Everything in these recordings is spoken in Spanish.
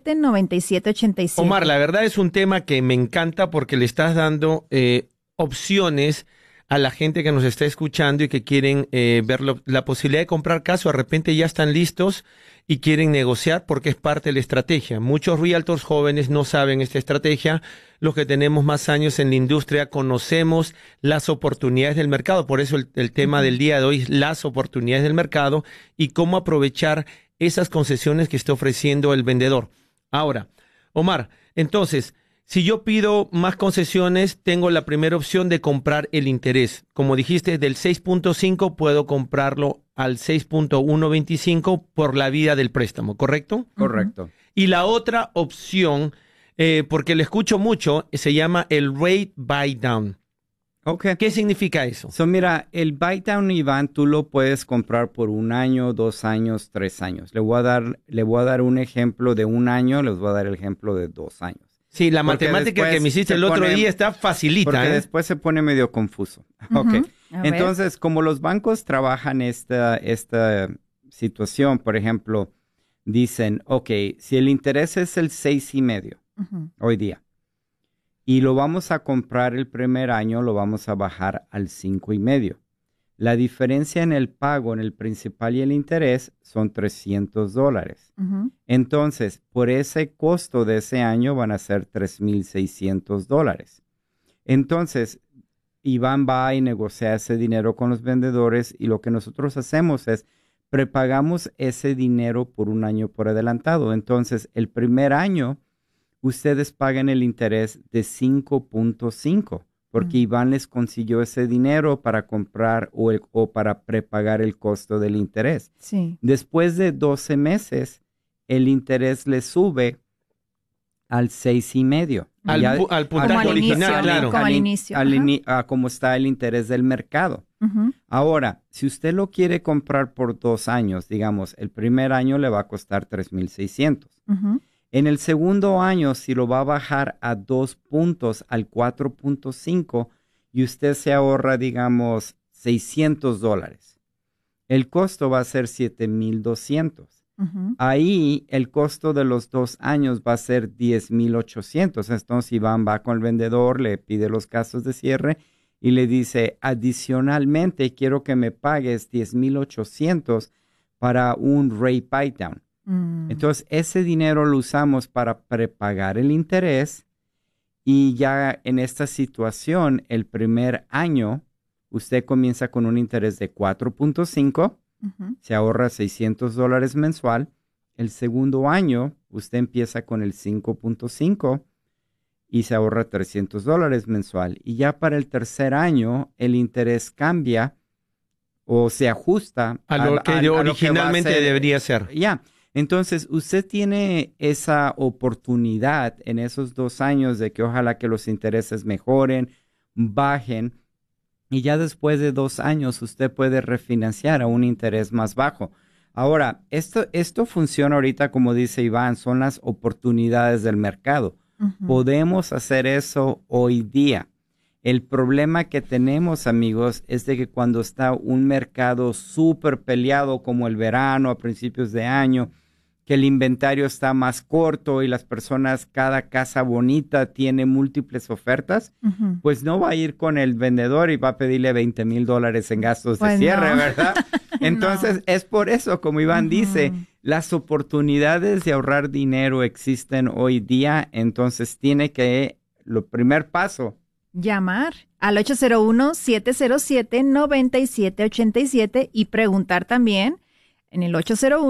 877-9787. Omar, la verdad es un tema que me encanta porque le estás dando opciones a la gente que nos está escuchando y que quieren ver la posibilidad de comprar casa, o de repente ya están listos y quieren negociar porque es parte de la estrategia. Muchos realtors jóvenes no saben esta estrategia. Los que tenemos más años en la industria conocemos las oportunidades del mercado. Por eso el tema del día de hoy es las oportunidades del mercado y cómo aprovechar esas concesiones que está ofreciendo el vendedor. Ahora, Omar, entonces, si yo pido más concesiones, tengo la primera opción de comprar el interés. Como dijiste, del 6.5 puedo comprarlo al 6.125 por la vida del préstamo, ¿correcto? Correcto. Y la otra opción, porque le escucho mucho, se llama el rate buy down. Okay. ¿Qué significa eso? Mira, el buy down, Iván, tú lo puedes comprar por 1 año, 2 años, 3 años. Le voy a dar un ejemplo de 1 año, les voy a dar el ejemplo de 2 años. Sí, la matemática que me hiciste el otro día está facilita. Porque después se pone medio confuso. Okay. Entonces, como los bancos trabajan esta situación, por ejemplo, dicen, si el interés es el 6.5 hoy día, y lo vamos a comprar el primer año, lo vamos a bajar al 5.5. La diferencia en el pago, en el principal y el interés, son $300. Entonces, por ese costo de ese año van a ser $3,600. Entonces, Iván va y negocia ese dinero con los vendedores y lo que nosotros hacemos es prepagamos ese dinero por 1 año por adelantado. Entonces, el primer año, ustedes pagan el interés de 5.5 porque Iván les consiguió ese dinero para comprar o para prepagar el costo del interés. Sí. Después de 12 meses, el interés le sube al 6.5. Al puntaje original, claro. Como al inicio. A como está el interés del mercado. Ahora, si usted lo quiere comprar por 2 años, digamos, el primer año le va a costar 3,600. En el segundo año, si lo va a bajar a 2 puntos al 4.5 y usted se ahorra, digamos, $600, el costo va a ser 7,200. Ahí el costo de los 2 años va a ser 10,800. Entonces Iván va con el vendedor, le pide los gastos de cierre y le dice, adicionalmente quiero que me pagues 10,800 para un rate buy down. Entonces, ese dinero lo usamos para prepagar el interés y ya en esta situación, el primer año, usted comienza con un interés de 4.5, se ahorra $600 mensual. El segundo año, usted empieza con el 5.5 y se ahorra $300 mensual. Y ya para el tercer año, el interés cambia o se ajusta a lo que originalmente debería ser. Ya. Entonces, usted tiene esa oportunidad en esos 2 años de que ojalá que los intereses mejoren, bajen, y ya después de 2 años usted puede refinanciar a un interés más bajo. Ahora, esto funciona ahorita, como dice Iván, son las oportunidades del mercado. Podemos hacer eso hoy día. El problema que tenemos, amigos, es de que cuando está un mercado súper peleado como el verano a principios de año, que el inventario está más corto y las personas, cada casa bonita tiene múltiples ofertas, pues no va a ir con el vendedor y va a pedirle $20,000 en gastos de cierre, ¿verdad? Entonces, es por eso, como Iván dice, las oportunidades de ahorrar dinero existen hoy día, entonces tiene que, lo primer paso, llamar al 801-707-9787 y preguntar también en el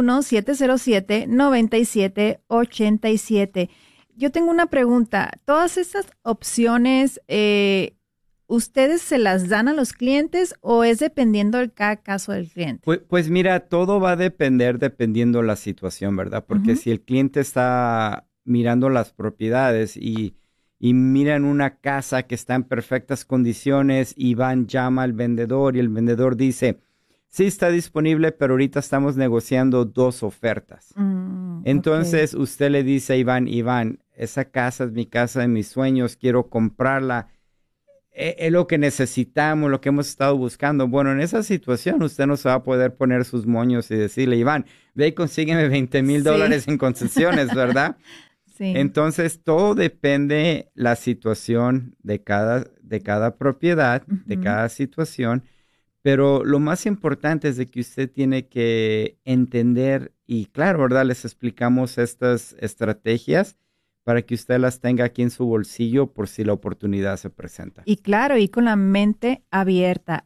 801-707-9787. Yo tengo una pregunta. ¿Todas estas opciones, ustedes se las dan a los clientes o es dependiendo de cada caso del cliente? Pues mira, todo va a depender dependiendo la situación, ¿verdad? Porque si el cliente está mirando las propiedades y miran una casa que está en perfectas condiciones y llama al vendedor y el vendedor dice, sí está disponible, pero ahorita estamos negociando 2 ofertas. Entonces usted le dice a Iván, esa casa es mi casa de mis sueños, quiero comprarla. Es lo que necesitamos, lo que hemos estado buscando. Bueno, en esa situación usted no se va a poder poner sus moños y decirle, Iván, ve y consígueme $20,000 en concesiones, ¿verdad? Sí. Entonces, todo depende la situación de cada propiedad, de cada situación. Pero lo más importante es de que usted tiene que entender, y claro, ¿verdad? Les explicamos estas estrategias para que usted las tenga aquí en su bolsillo por si la oportunidad se presenta. Y claro, y con la mente abierta.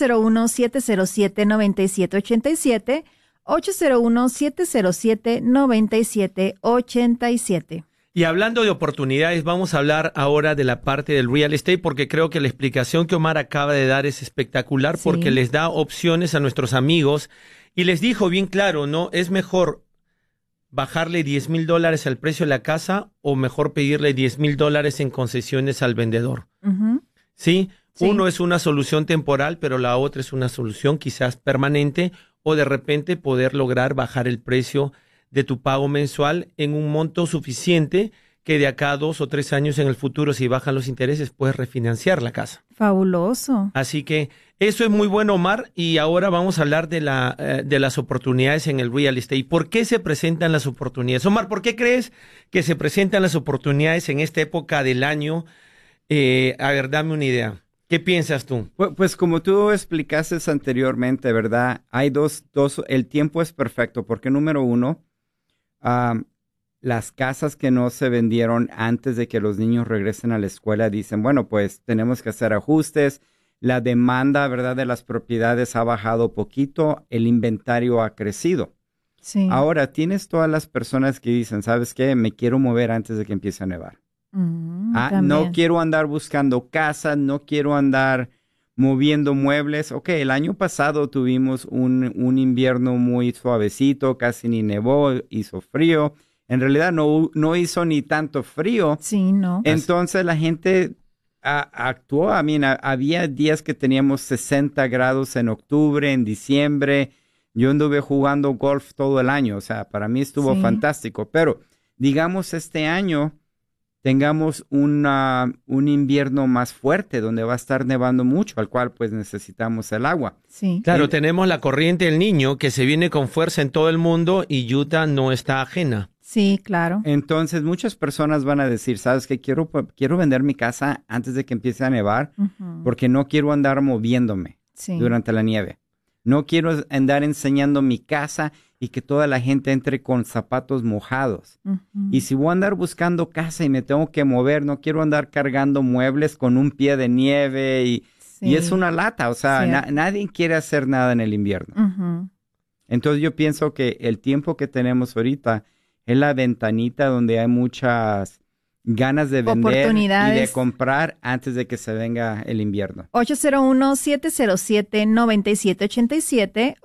801-707-9787, 801-707-9787. Y hablando de oportunidades, vamos a hablar ahora de la parte del real estate, porque creo que la explicación que Omar acaba de dar es espectacular, porque les da opciones a nuestros amigos y les dijo bien claro, ¿no? Es mejor bajarle $10,000 al precio de la casa o mejor pedirle $10,000 en concesiones al vendedor. ¿Sí? Uno es una solución temporal, pero la otra es una solución quizás permanente, o de repente poder lograr bajar el precio de tu pago mensual en un monto suficiente que de acá a 2 o 3 años en el futuro, si bajan los intereses, puedes refinanciar la casa. Fabuloso. Así que eso es muy bueno, Omar, y ahora vamos a hablar de las oportunidades en el real estate. ¿Por qué se presentan las oportunidades? Omar, ¿por qué crees que se presentan las oportunidades en esta época del año? A ver, dame una idea. ¿Qué piensas tú? Pues como tú explicaste anteriormente, ¿verdad? Hay dos, el tiempo es perfecto porque número uno, las casas que no se vendieron antes de que los niños regresen a la escuela dicen, bueno, pues tenemos que hacer ajustes. La demanda, ¿verdad?, de las propiedades ha bajado poquito. El inventario ha crecido. Sí. Ahora, tienes todas las personas que dicen, ¿sabes qué? Me quiero mover antes de que empiece a nevar. No quiero andar buscando casa, no quiero andar moviendo muebles. Ok, el año pasado tuvimos un invierno muy suavecito, casi ni nevó, hizo frío. En realidad no hizo ni tanto frío. Sí, no. Entonces la gente actuó. Había días que teníamos 60 grados en octubre, en diciembre. Yo anduve jugando golf todo el año. O sea, para mí estuvo fantástico. Pero digamos este año tengamos un invierno más fuerte donde va a estar nevando mucho, al cual pues necesitamos el agua. Sí. Claro, tenemos la corriente del Niño que se viene con fuerza en todo el mundo y Utah no está ajena. Sí, claro. Entonces muchas personas van a decir, ¿sabes qué? Quiero vender mi casa antes de que empiece a nevar porque no quiero andar moviéndome durante la nieve. No quiero andar enseñando mi casa y que toda la gente entre con zapatos mojados. Y si voy a andar buscando casa y me tengo que mover, no quiero andar cargando muebles con un pie de nieve y es una lata. O sea, nadie quiere hacer nada en el invierno. Entonces yo pienso que el tiempo que tenemos ahorita es la ventanita donde hay muchas ganas de vender y de comprar antes de que se venga el invierno. 801-707-9787,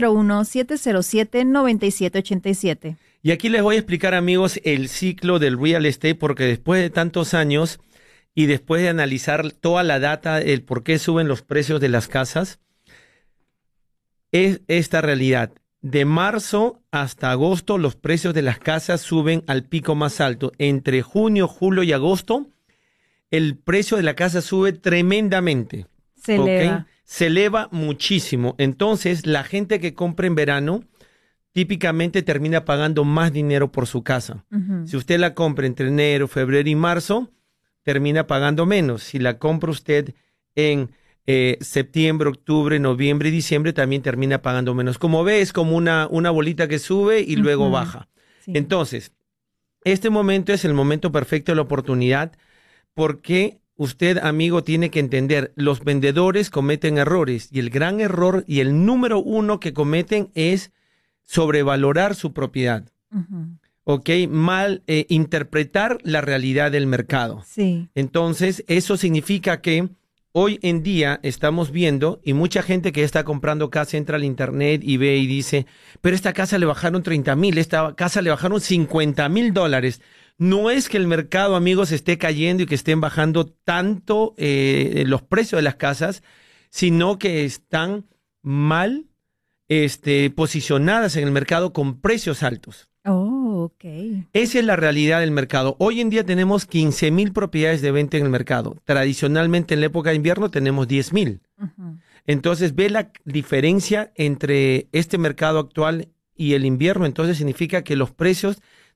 801-707-9787. Y aquí les voy a explicar, amigos, el ciclo del real estate, porque después de tantos años y después de analizar toda la data, el por qué suben los precios de las casas, es esta realidad. De marzo hasta agosto, los precios de las casas suben al pico más alto. Entre junio, julio y agosto, el precio de la casa sube tremendamente. Se eleva. Se eleva muchísimo. Entonces, la gente que compra en verano típicamente termina pagando más dinero por su casa. Si usted la compra entre enero, febrero y marzo, termina pagando menos. Si la compra usted en septiembre, octubre, noviembre y diciembre, también termina pagando menos. Como ves, es como una bolita que sube y luego baja. Sí. Entonces, este momento es el momento perfecto de la oportunidad porque usted, amigo, tiene que entender, los vendedores cometen errores y el gran error y el número uno que cometen es sobrevalorar su propiedad. ¿Ok? Mal interpretar la realidad del mercado. Sí. Entonces, eso significa que hoy en día estamos viendo, y mucha gente que está comprando casa entra al internet y ve y dice, pero esta casa le bajaron 30,000, esta casa le bajaron $50,000. No es que el mercado, amigos, esté cayendo y que estén bajando tanto los precios de las casas, sino que están mal posicionadas en el mercado con precios altos. Oh, ok. Esa es la realidad del mercado. Hoy en día tenemos 15,000 propiedades de venta en el mercado. Tradicionalmente en la época de invierno tenemos 10,000. Entonces ve la diferencia entre este mercado actual y el invierno. Entonces significa que los precios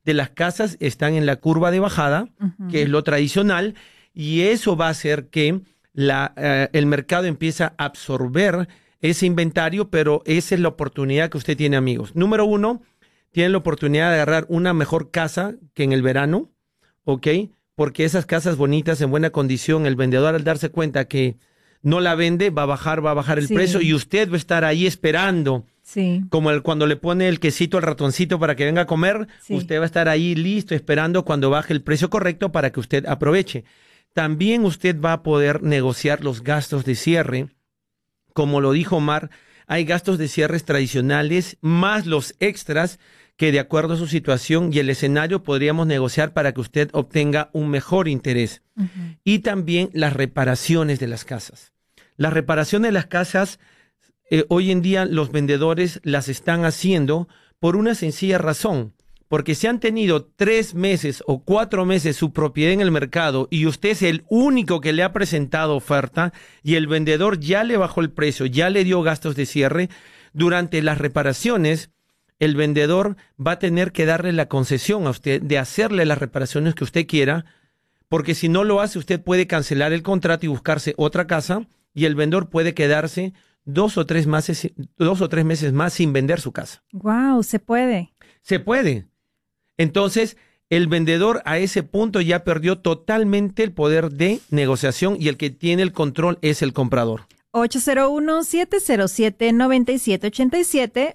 de las casas están en la curva de bajada, que es lo tradicional, y eso va a hacer que el mercado empiece a absorber ese inventario, pero esa es la oportunidad que usted tiene, amigos. Número 1, tiene la oportunidad de agarrar una mejor casa que en el verano, ¿ok? Porque esas casas bonitas, en buena condición, el vendedor al darse cuenta que no la vende, va a bajar el precio y usted va a estar ahí esperando. Sí. Como cuando le pone el quesito al ratoncito para que venga a comer, usted va a estar ahí listo esperando cuando baje el precio correcto para que usted aproveche. También usted va a poder negociar los gastos de cierre. Como lo dijo Omar, hay gastos de cierres tradicionales más los extras que de acuerdo a su situación y el escenario podríamos negociar para que usted obtenga un mejor interés. Y también las reparaciones de las casas. Las reparaciones de las casas, hoy en día los vendedores las están haciendo por una sencilla razón. Porque si han tenido 3 meses o 4 meses su propiedad en el mercado y usted es el único que le ha presentado oferta y el vendedor ya le bajó el precio, ya le dio gastos de cierre, durante las reparaciones, el vendedor va a tener que darle la concesión a usted de hacerle las reparaciones que usted quiera, porque si no lo hace, usted puede cancelar el contrato y buscarse otra casa y el vendedor puede quedarse 2 o 3 meses más sin vender su casa. Wow, se puede. Se puede. Entonces, el vendedor a ese punto ya perdió totalmente el poder de negociación y el que tiene el control es el comprador. 801-707-9787,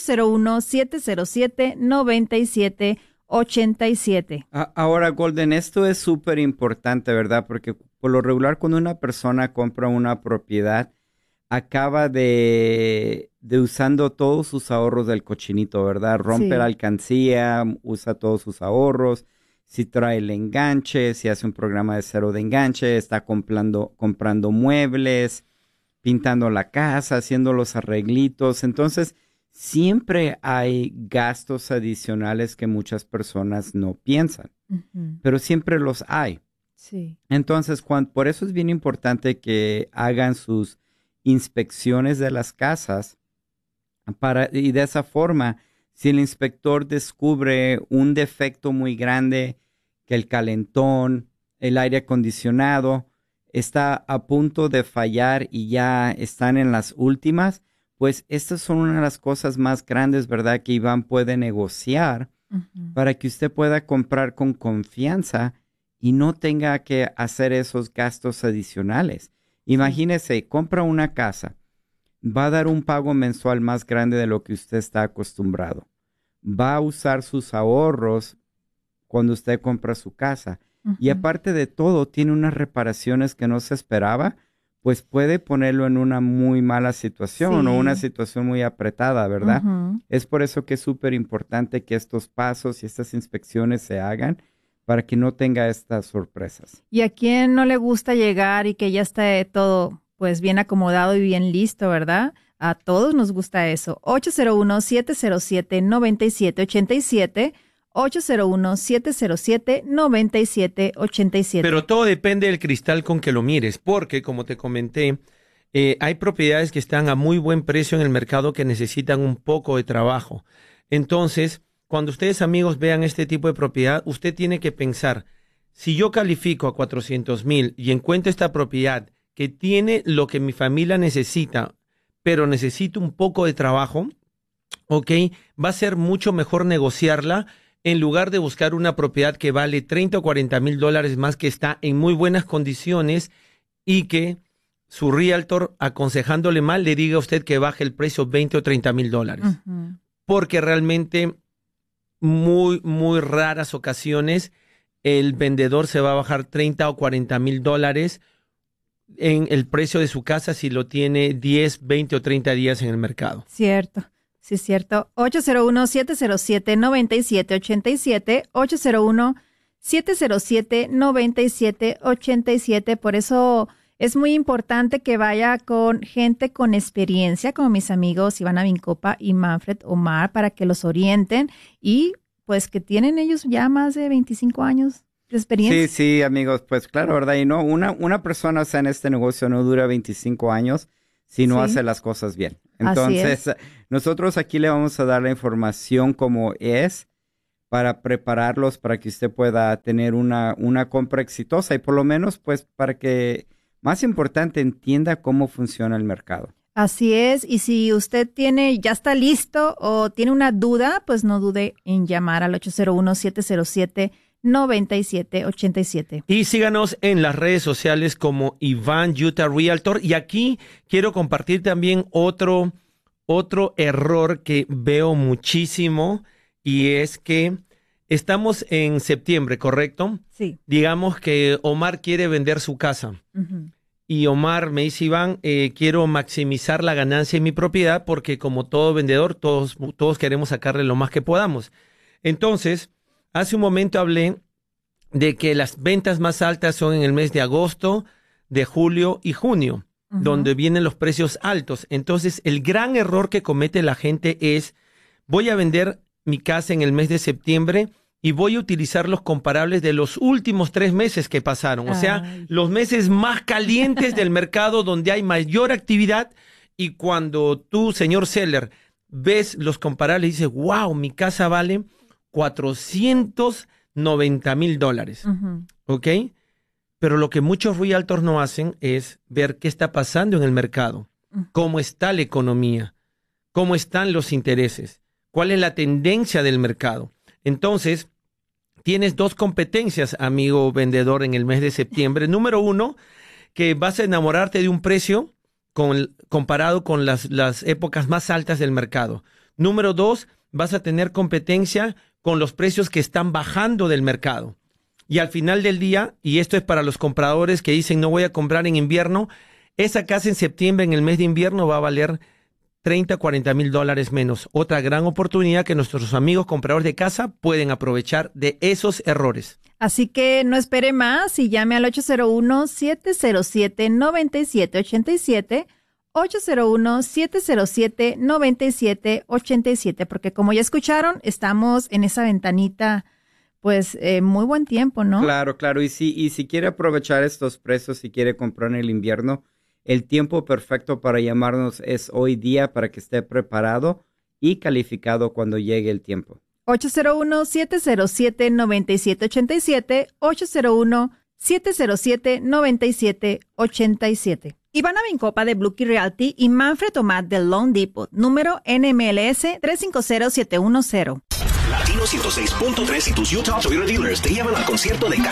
801-707-9787. Ahora, Golden, esto es súper importante, ¿verdad? Porque por lo regular cuando una persona compra una propiedad, acaba de usando todos sus ahorros del cochinito, ¿verdad? Rompe la alcancía, usa todos sus ahorros, si trae el enganche, si hace un programa de cero de enganche, está comprando muebles, pintando la casa, haciendo los arreglitos. Entonces, siempre hay gastos adicionales que muchas personas no piensan, pero siempre los hay. Sí. Entonces, por eso es bien importante que hagan sus inspecciones de las casas y de esa forma, si el inspector descubre un defecto muy grande, que el calentón, el aire acondicionado está a punto de fallar y ya están en las últimas, pues estas son una de las cosas más grandes, ¿verdad? Que Iván puede negociar para que usted pueda comprar con confianza y no tenga que hacer esos gastos adicionales. Imagínese, compra una casa, va a dar un pago mensual más grande de lo que usted está acostumbrado. Va a usar sus ahorros cuando usted compra su casa. Y aparte de todo, tiene unas reparaciones que no se esperaba, pues puede ponerlo en una muy mala situación o una situación muy apretada, ¿verdad? Es por eso que es súper importante que estos pasos y estas inspecciones se hagan para que no tenga estas sorpresas. ¿Y a quién no le gusta llegar y que ya esté todo pues bien acomodado y bien listo, verdad? A todos nos gusta eso. 801-707-9787, 801-707-9787. Pero todo depende del cristal con que lo mires, porque como te comenté, hay propiedades que están a muy buen precio en el mercado que necesitan un poco de trabajo. Entonces, cuando ustedes, amigos, vean este tipo de propiedad, usted tiene que pensar, si yo califico a 400,000 y encuentro esta propiedad que tiene lo que mi familia necesita, pero necesito un poco de trabajo, ¿ok? Va a ser mucho mejor negociarla en lugar de buscar una propiedad que vale 30 o 40 mil dólares más, que está en muy buenas condiciones y que su realtor, aconsejándole mal, le diga a usted que baje el precio 20 o 30 mil dólares. Porque realmente muy, muy raras ocasiones el vendedor se va a bajar 30 o 40 mil dólares en el precio de su casa si lo tiene 10, 20 o 30 días en el mercado. Cierto, sí es cierto. 801-707-9787, 801-707-9787. Por eso es muy importante que vaya con gente con experiencia, como mis amigos Ivana Vincopa y Manfred Omar, para que los orienten y pues que tienen ellos ya más de 25 años de experiencia. Sí, amigos, pues claro, ¿verdad? Y no, una persona, o sea, en este negocio no dura 25 años si no hace las cosas bien. Entonces, nosotros aquí le vamos a dar la información como es para prepararlos para que usted pueda tener una compra exitosa y por lo menos pues para que, más importante, entienda cómo funciona el mercado. Así es, y si usted ya está listo o tiene una duda, pues no dude en llamar al 801-707-9787. Y síganos en las redes sociales como Iván Utah Realtor. Y aquí quiero compartir también otro error que veo muchísimo, y es que estamos en septiembre, ¿correcto? Sí. Digamos que Omar quiere vender su casa. Uh-huh. Y Omar me dice, Iván, quiero maximizar la ganancia en mi propiedad porque como todo vendedor, todos queremos sacarle lo más que podamos. Entonces, hace un momento hablé de que las ventas más altas son en el mes de agosto, de julio y junio, uh-huh, donde vienen los precios altos. Entonces, el gran error que comete la gente es, voy a vender mi casa en el mes de septiembre y voy a utilizar los comparables de los últimos 3 meses que pasaron. O sea, los meses más calientes del mercado donde hay mayor actividad. Y cuando tú, señor seller, ves los comparables y dices, wow, mi casa vale $490,000. Uh-huh. ¿Ok? Pero lo que muchos realtors no hacen es ver qué está pasando en el mercado. Uh-huh. Cómo está la economía. Cómo están los intereses. Cuál es la tendencia del mercado. Entonces, tienes 2 competencias, amigo vendedor, en el mes de septiembre. Número 1, que vas a enamorarte de un precio comparado con las épocas más altas del mercado. Número 2, vas a tener competencia con los precios que están bajando del mercado. Y al final del día, y esto es para los compradores que dicen no voy a comprar en invierno, esa casa en septiembre, en el mes de invierno, va a valer $30,000 a $40,000 menos. Otra gran oportunidad que nuestros amigos compradores de casa pueden aprovechar de esos errores. Así que no espere más y llame al 801-707-9787, 801-707-9787, porque como ya escucharon, estamos en esa ventanita, pues muy buen tiempo, ¿no? Claro. Y si quiere aprovechar estos precios, si quiere comprar en el invierno, el tiempo perfecto para llamarnos es hoy día para que esté preparado y calificado cuando llegue el tiempo. 801-707-9787, 801-707-9787. Ivana Vincopa de Blue Key Realty y Manfred Omat de Loan Depot, número NMLS 350710. Latino 106.3 y tus Utah Toyota Dealers te llevan al concierto de